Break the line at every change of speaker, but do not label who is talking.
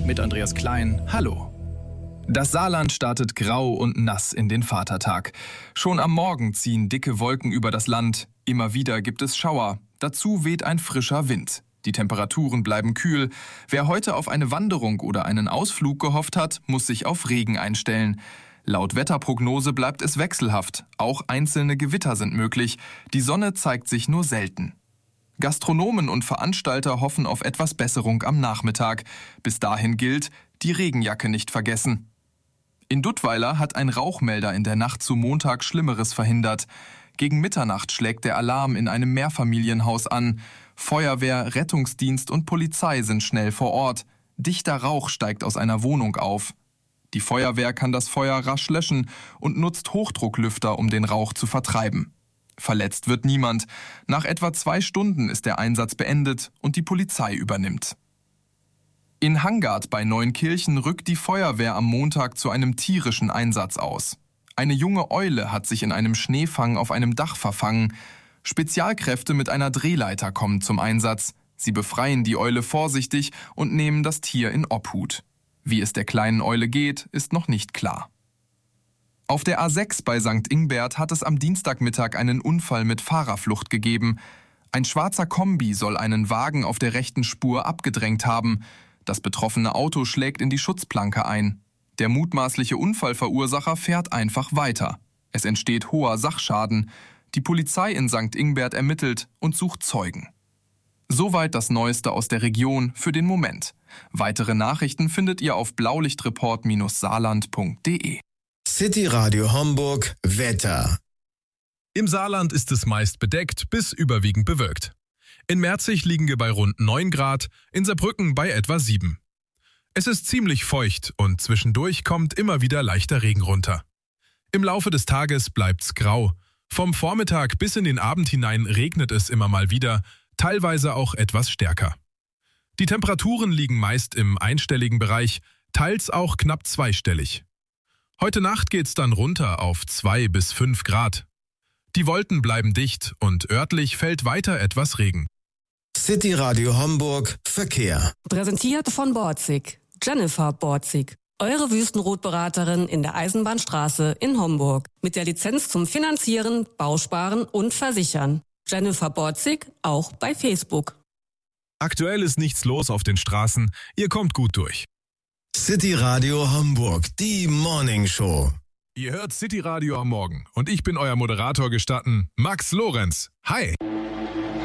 mit Andreas Klein. Hallo. Das Saarland startet grau und nass in den Vatertag. Schon am Morgen ziehen dicke Wolken über das Land. Immer wieder gibt es Schauer. Dazu weht ein frischer Wind. Die Temperaturen bleiben kühl. Wer heute auf eine Wanderung oder einen Ausflug gehofft hat, muss sich auf Regen einstellen. Laut Wetterprognose bleibt es wechselhaft. Auch einzelne Gewitter sind möglich. Die Sonne zeigt sich nur selten. Gastronomen und Veranstalter hoffen auf etwas Besserung am Nachmittag. Bis dahin gilt, die Regenjacke nicht vergessen. In Duttweiler hat ein Rauchmelder in der Nacht zu Montag Schlimmeres verhindert. Gegen Mitternacht schlägt der Alarm in einem Mehrfamilienhaus an. Feuerwehr, Rettungsdienst und Polizei sind schnell vor Ort. Dichter Rauch steigt aus einer Wohnung auf. Die Feuerwehr kann das Feuer rasch löschen und nutzt Hochdrucklüfter, um den Rauch zu vertreiben. Verletzt wird niemand. Nach etwa 2 Stunden ist der Einsatz beendet und die Polizei übernimmt. In Hangard bei Neunkirchen rückt die Feuerwehr am Montag zu einem tierischen Einsatz aus. Eine junge Eule hat sich in einem Schneefang auf einem Dach verfangen. Spezialkräfte mit einer Drehleiter kommen zum Einsatz. Sie befreien die Eule vorsichtig und nehmen das Tier in Obhut. Wie es der kleinen Eule geht, ist noch nicht klar. Auf der A6 bei St. Ingbert hat es am Dienstagmittag einen Unfall mit Fahrerflucht gegeben. Ein schwarzer Kombi soll einen Wagen auf der rechten Spur abgedrängt haben. Das betroffene Auto schlägt in die Schutzplanke ein. Der mutmaßliche Unfallverursacher fährt einfach weiter. Es entsteht hoher Sachschaden. Die Polizei in St. Ingbert ermittelt und sucht Zeugen. Soweit das Neueste aus der Region für den Moment. Weitere Nachrichten findet ihr auf blaulichtreport-saarland.de.
City Radio Homburg Wetter.
Im Saarland ist es meist bedeckt bis überwiegend bewölkt. In Merzig liegen wir bei rund 9 Grad, in Saarbrücken bei etwa 7. Es ist ziemlich feucht und zwischendurch kommt immer wieder leichter Regen runter. Im Laufe des Tages bleibt's grau. Vom Vormittag bis in den Abend hinein regnet es immer mal wieder, teilweise auch etwas stärker. Die Temperaturen liegen meist im einstelligen Bereich, teils auch knapp zweistellig. Heute Nacht geht's dann runter auf 2 bis 5 Grad. Die Wolken bleiben dicht und örtlich fällt weiter etwas Regen.
City Radio Homburg Verkehr.
Präsentiert von Borzig. Jennifer Borzig. Eure Wüstenrotberaterin in der Eisenbahnstraße in Homburg. Mit der Lizenz zum Finanzieren, Bausparen und Versichern. Jennifer Borzig auch bei Facebook.
Aktuell ist nichts los auf den Straßen, ihr kommt gut durch.
City Radio Homburg, die Morning Show.
Ihr hört City Radio am Morgen und ich bin euer Moderator gestatten, Max Lorenz. Hi!